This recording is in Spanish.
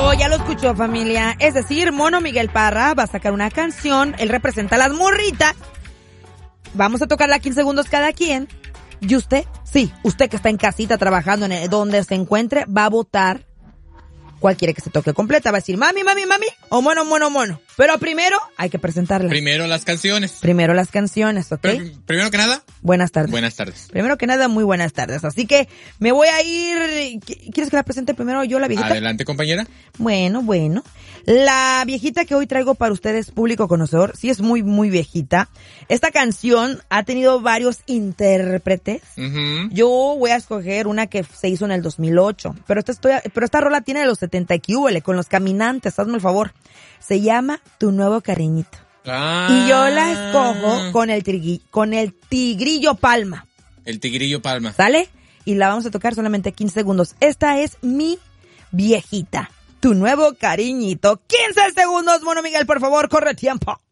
ya lo escuchó, familia. Es decir, Mono Miguel Parra va a sacar una canción, él representa a las morritas. Vamos a tocarla 15 segundos cada quien. Y usted, sí, usted que está en casita trabajando donde se encuentre, va a votar cuál quiere que se toque completa. Va a decir mami, mami, mami, o mono, mono, mono. Pero primero hay que presentarla. Primero las canciones. Primero las canciones, ¿ok? Pero, primero que nada. Buenas tardes. Buenas tardes. Primero que nada, muy buenas tardes. Así que me voy a ir. ¿Quieres que la presente primero yo, la viejita? Adelante, compañera. Bueno. La viejita que hoy traigo para ustedes, público conocedor, sí es muy, muy viejita. Esta canción ha tenido varios intérpretes. Uh-huh. Yo voy a escoger una que se hizo en el 2008. Pero esta rola tiene de los 70 y con los Caminantes, hazme el favor. Se llama Tu Nuevo Cariñito. Ah. Y yo la escojo con el Tigrillo Palma. El Tigrillo Palma. ¿Sale? Y la vamos a tocar solamente 15 segundos. Esta es mi viejita. Tu Nuevo Cariñito. 15 segundos, Mono Miguel, por favor, corre tiempo.